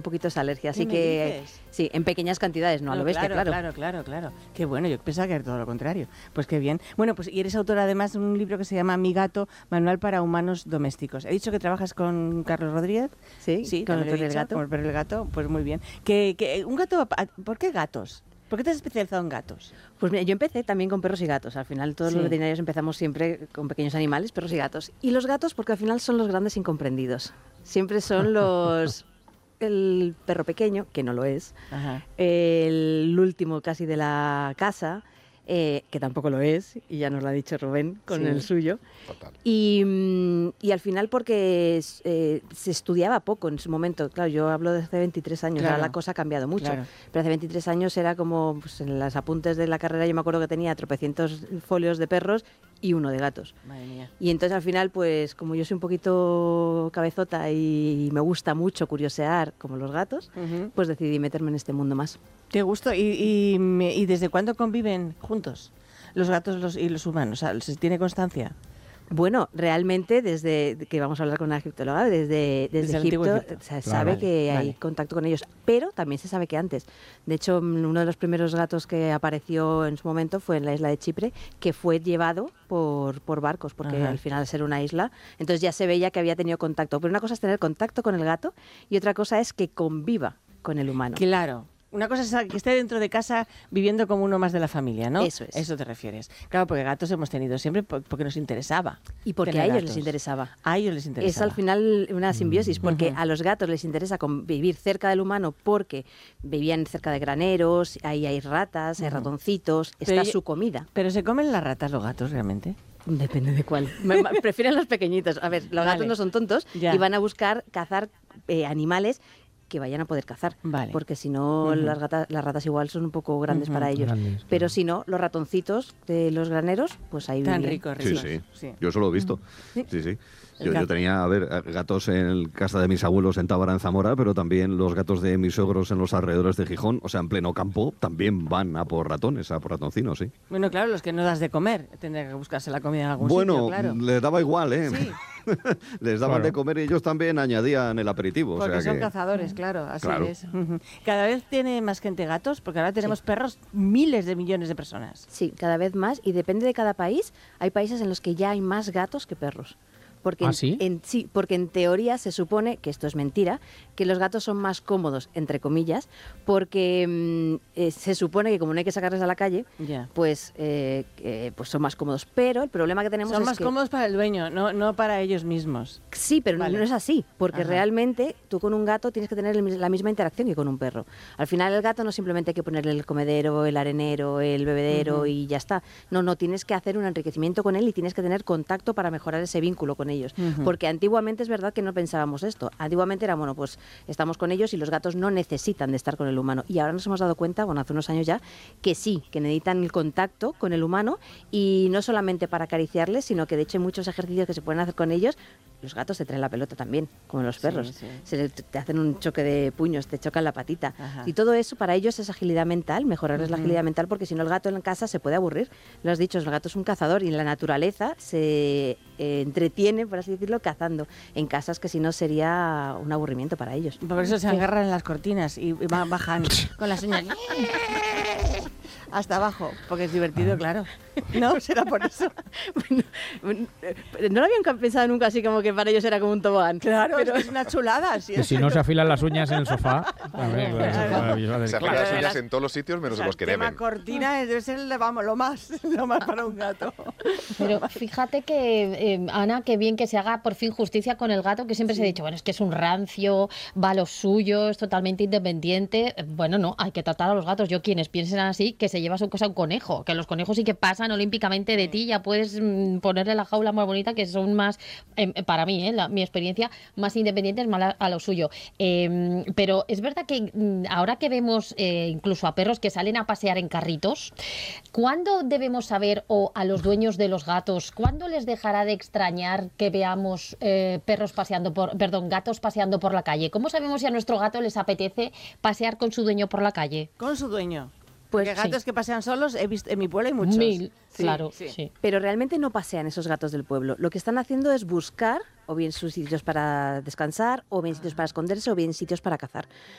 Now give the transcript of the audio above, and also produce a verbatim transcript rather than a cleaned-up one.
poquito esa alergia, así ¿Qué me que dices? sí, en pequeñas cantidades, no a lo bestia, claro. claro. Claro, claro, claro. Qué bueno, yo pensaba que era todo lo contrario. Pues qué bien. Bueno, pues y eres autora además de un libro que se llama Mi gato, Manual para humanos domésticos. He dicho que trabajas con Carlos Rodríguez. Sí, Sí, con el también lo he perro y el dicho, gato. Con el perro y el gato, pues muy bien. Que, que un gato, ¿por qué gatos? ¿Por qué te has especializado en gatos? Pues mira, yo empecé también con perros y gatos. Al final todos Sí. los veterinarios empezamos siempre con pequeños animales, perros y gatos. Y los gatos porque al final son los grandes incomprendidos. Siempre son los... el perro pequeño, que no lo es, Ajá. el último casi de la casa, eh, que tampoco lo es, y ya nos lo ha dicho Rubén con Sí. el suyo. Total. Y, mm, y al final porque eh, se estudiaba poco en su momento. Claro, yo hablo de hace veintitrés años, Claro. ahora la cosa ha cambiado mucho. Claro. Pero hace veintitrés años era como, pues, en los apuntes de la carrera yo me acuerdo que tenía tropecientos folios de perros y uno de gatos. Madre mía. Y entonces al final, pues como yo soy un poquito cabezota y me gusta mucho curiosear como los gatos, Ujú. pues decidí meterme en este mundo más. ¿Te gustó? ¿Y, y, me- y desde cuándo conviven juntos los gatos los, y los humanos? O sea, ¿se tiene constancia? Bueno, realmente desde que vamos a hablar con una egiptóloga, desde, desde, Desde el antiguo Egipto, Egipto. se Claro. sabe que Vale. hay contacto con ellos, pero también se sabe que antes. De hecho, mm, uno de los primeros gatos que apareció en su momento fue en la isla de Chipre, que fue llevado por, por barcos, porque Ajá. al final al ser una isla, entonces ya se veía que había tenido contacto. Pero una cosa es tener contacto con el gato y otra cosa es que conviva con el humano. Claro. Una cosa es que esté dentro de casa viviendo como uno más de la familia, ¿no? Eso es. A eso te refieres. Claro, porque gatos hemos tenido siempre por- porque nos interesaba. Y porque tener a ellos gatos. les interesaba. A ellos les interesaba. Es al final una simbiosis, porque Ujú. a los gatos les interesa con- vivir cerca del humano porque vivían cerca de graneros, ahí hay ratas, hay Ujú. ratoncitos, Pero está y- su comida. ¿Pero se comen las ratas los gatos realmente? Depende de cuál. Me- me- Prefieren los pequeñitos. A ver, los Vale. gatos no son tontos Ya. y van a buscar cazar eh, animales que vayan a poder cazar. Vale. Porque si no, Ujú. las, gata- las ratas igual son un poco grandes Ujú. para ellos. Grandes, Pero claro. si no, los ratoncitos de los graneros, pues ahí Tan vivían. ricos, Sí, ricos. sí, Sí. Yo eso lo he visto. Sí. Sí, sí. El Yo, gato. yo tenía, a ver, gatos en casa de mis abuelos en Tábara, en Zamora, pero también los gatos de mis suegros en los alrededores de Gijón, o sea, en pleno campo, también van a por ratones, a por ratoncinos, sí. Bueno, claro, los que no das de comer tendrán que buscarse la comida en algún Bueno, sitio, claro. les daba igual, ¿eh? Sí. Les daban Claro. de comer y ellos también añadían el aperitivo. Porque o sea son que... cazadores, claro, así Claro. es. Ujú. Cada vez tiene más gente gatos, porque ahora tenemos Sí. perros miles de millones de personas. Sí, cada vez más y depende de cada país. Hay países en los que ya hay más gatos que perros. Porque ¿Ah, en- sí? en, sí, porque en teoría se supone, que esto es mentira, que los gatos son más cómodos, entre comillas, porque mm, eh, se supone que como no hay que sacarles a la calle, Ya. pues, eh, eh, pues son más cómodos. Pero el problema que tenemos Son es más que... cómodos para el dueño, no, no para ellos mismos. Sí, pero Vale. no es así, porque Ajá. realmente tú con un gato tienes que tener el mis- la misma interacción que con un perro. Al final el gato no simplemente hay que ponerle el comedero, el arenero, el bebedero Ujú. y ya está. No, no, tienes que hacer un enriquecimiento con él y tienes que tener contacto para mejorar ese vínculo con ellos. Ujú. Porque antiguamente es verdad que no pensábamos esto. Antiguamente era, bueno, pues estamos con ellos y los gatos no necesitan de estar con el humano. Y ahora nos hemos dado cuenta, bueno, hace unos años ya, que sí, que necesitan el contacto con el humano y no solamente para acariciarles, sino que de hecho hay muchos ejercicios que se pueden hacer con ellos. Los gatos te traen la pelota también, como los Sí, perros. sí. Se le- te hacen un choque de puños, te chocan la patita. Ajá. Y todo eso para ellos es agilidad mental, mejorarles la Ujú. agilidad mental, porque si no el gato en casa se puede aburrir. Lo has dicho, el gato es un cazador y en la naturaleza se eh, entretiene, por así decirlo, cazando. En casas que si no sería un aburrimiento para ellos. Por eso se agarran en las cortinas y y ba- bajan con las uñas hasta abajo, porque es divertido, claro. No, será por eso. Bueno, eh, no lo habían pensado nunca así como que para ellos era como un tobogán. Claro, pero es una chulada. Sí, Que si no se afilan las uñas en el sofá, también, claro, eso es maravilloso. Se Claro, afilan las de uñas las- en todos los sitios menos en los que el tema deben. cortina debe ser, vamos, lo más, lo más para un gato. Pero fíjate que, eh, Ana, qué bien que se haga por fin justicia con el gato, que siempre se ha dicho, bueno, es que es un rancio, va a lo suyo, es totalmente independiente. Eh, Bueno, no, hay que tratar a los gatos. Yo, quienes piensen así, que se lleva su cosa un conejo, que los conejos sí que pasan olímpicamente de ti, ya puedes mm, ponerle la jaula más bonita, que son más, eh, para mí, eh, la- mi experiencia, más independientes, más a, a lo suyo. Eh, pero es verdad que mm, ahora que vemos eh, incluso a perros que salen a pasear en carritos, ¿cuándo debemos saber, o a los dueños de los gatos, cuándo les dejará de extrañar que veamos eh, perros paseando por, perdón, gatos paseando por la calle? ¿Cómo sabemos si a nuestro gato les apetece pasear con su dueño por la calle? Con su dueño. Pues Porque gatos sí. que pasean solos, he visto, en mi pueblo hay muchos. Mil, Sí, claro, sí. sí. Pero realmente no pasean esos gatos del pueblo. Lo que están haciendo es buscar o bien sus sitios para descansar, o bien sitios para esconderse, o bien sitios para cazar.